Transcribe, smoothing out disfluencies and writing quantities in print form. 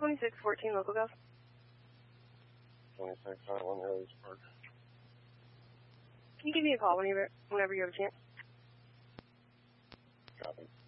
2614 local gov. 2691 Hurley's Park. Can you give me a call whenever you have a chance? Copy.